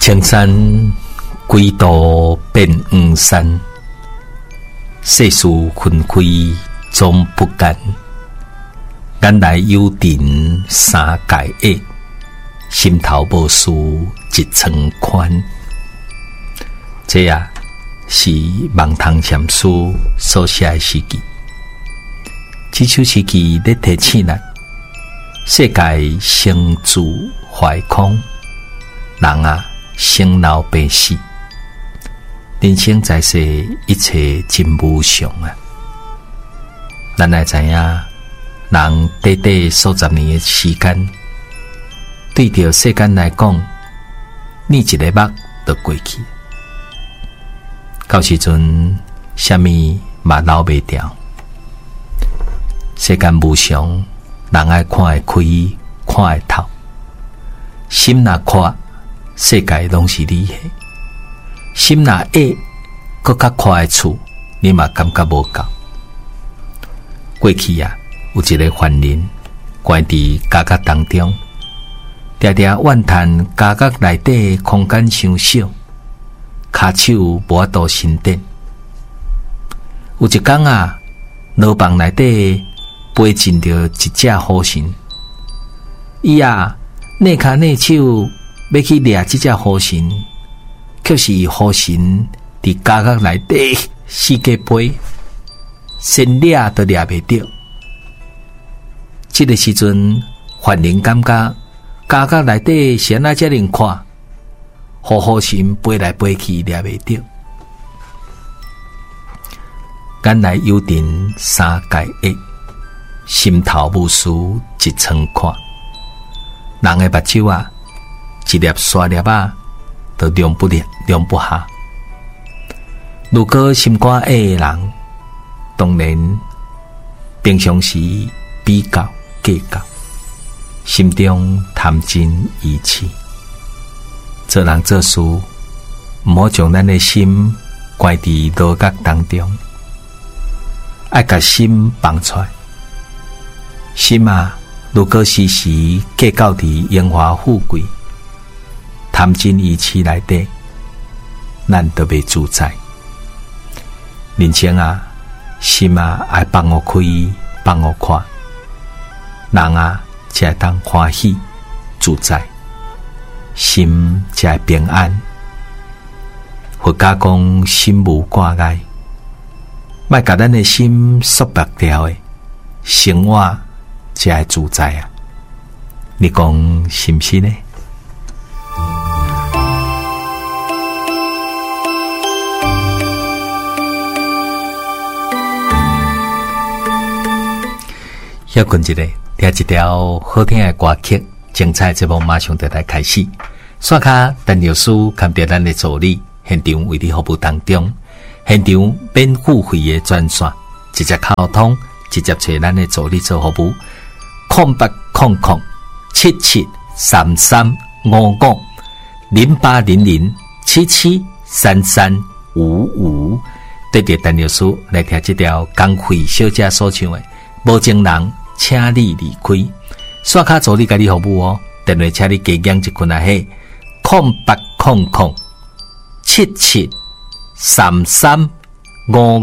青山归途变黄山，世事纷飞总不甘。眼内有tình三界矮，心头无事一寸宽。这是望通禅师所写的诗句。这首诗句在提醒咱：世界生住坏空，人生老病死，人生在世，一切真无常咱来知影，人短短数十年的时间，对着世间来讲，你一个目就过去。到时阵，什么嘛留袂掉。世间无常，人爱看会开，看会透。心若宽，世界拢是你的；心若矮，搁较宽的厝，你嘛感觉无够。过去有一个犯人，关伫家宅当中，常常怨叹家宅内底空间伤小，骹手无法度伸展。有一天牢房内底飞进着一只虎神，伊内骹内手要去掠这只虎神，却是虎神伫家宅内底四界飞，先掠都掠袂着。这个时阵，犯人感觉家宅内底是安怎遮尔宽，虎神飞来飞去掠袂着。眼内有tình三界矮，心头无事一寸宽。人的目睭一粒沙粒都容不下。如果心肝矮的人，当然平常时比较计较，心中贪嗔疑痴。做人做事，毋好将咱的心关伫牢狱当中，爱甲心放出来。心如果时时计较伫荣华富贵、贪嗔疑痴内底，咱就袂自在。人生心爱放互开，放互看，人才会当欢喜自在，心才会平安。佛家讲心无挂碍，莫甲咱的心束缚掉的，生活才会自在你讲是毋是呢？休困一下，听一条好听的歌曲，精彩节目马上就来开始。线卡陈律师看着咱的助理，现场为你服务当中，现场免付费的专线，直接沟通，直接找咱的助理做服务。08007733550800773355，对着陈律师来听这条工会小姐所唱的无情人请你离开，刷卡助理甲你服务电话请你加减一困嘿，0800773355。